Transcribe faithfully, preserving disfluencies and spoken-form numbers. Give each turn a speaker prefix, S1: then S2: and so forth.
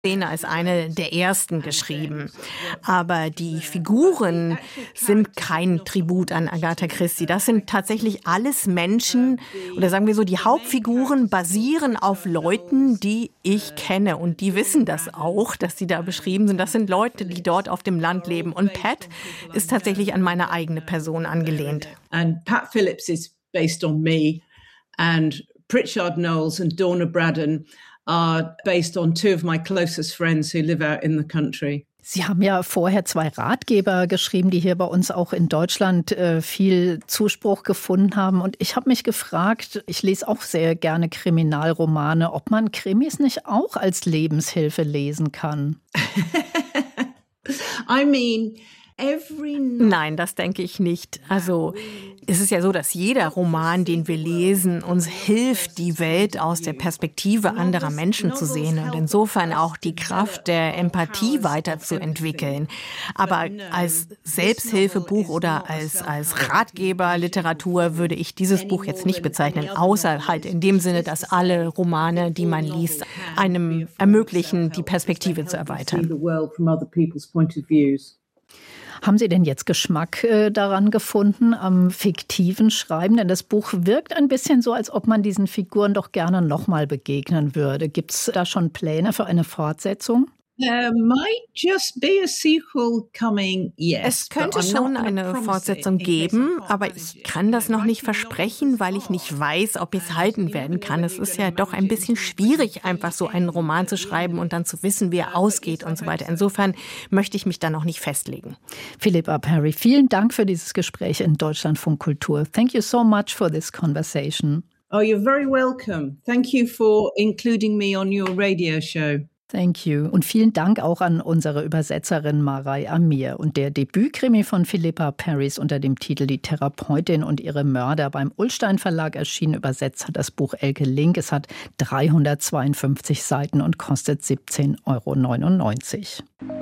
S1: Szene ist eine der ersten geschrieben. Aber die Figuren sind kein Tribut an Agatha Christie. Das sind tatsächlich alles Menschen, oder sagen wir so, die Hauptfiguren basieren auf Leuten, die ich kenne. Und die wissen das auch, dass sie da beschrieben sind. Das sind Leute, die dort auf dem Land leben. Und Pat ist tatsächlich an meine eigene Person angelehnt.
S2: And Pat Phillips is based on me. And Pritchard Knowles and Donna Braddon are based on two of my closest friends who live out in the country.
S3: Sie haben ja vorher zwei Ratgeber geschrieben, die hier bei uns auch in Deutschland äh, viel Zuspruch gefunden haben. Und ich habe mich gefragt, ich lese auch sehr gerne Kriminalromane, ob man Krimis nicht auch als Lebenshilfe lesen kann.
S2: I mean,
S1: Nein, das denke ich nicht. Also es ist ja so, dass jeder Roman, den wir lesen, uns hilft, die Welt aus der Perspektive anderer Menschen zu sehen und insofern auch die Kraft der Empathie weiterzuentwickeln. Aber als Selbsthilfebuch oder als, als Ratgeberliteratur würde ich dieses Buch jetzt nicht bezeichnen, außer halt in dem Sinne, dass alle Romane, die man liest, einem ermöglichen, die Perspektive zu erweitern.
S3: Haben Sie denn jetzt Geschmack äh, daran gefunden, am fiktiven Schreiben? Denn das Buch wirkt ein bisschen so, als ob man diesen Figuren doch gerne nochmal begegnen würde. Gibt es da schon Pläne für eine Fortsetzung?
S2: There might just be a sequel coming, yes.
S1: Es könnte schon eine Fortsetzung geben, aber ich kann das noch nicht versprechen, weil ich nicht weiß, ob es halten werden kann. Es ist ja doch ein bisschen schwierig, einfach so einen Roman zu schreiben und dann zu wissen, wie er ausgeht und so weiter. Insofern möchte ich mich da noch nicht festlegen.
S3: Philippa Perry, vielen Dank für dieses Gespräch in Deutschlandfunk Kultur. Thank you so much for this conversation.
S2: Oh, you're very welcome. Thank you for including me on your radio show.
S3: Thank you. Und vielen Dank auch an unsere Übersetzerin Marai Amir. Und der Debütkrimi von Philippa Perry ist unter dem Titel Die Therapeutin und ihre Mörder beim Ullstein Verlag erschienen. Übersetzt hat das Buch Elke Link. Es hat dreihundertzweiundfünfzig Seiten und kostet siebzehn Euro neunundneunzig.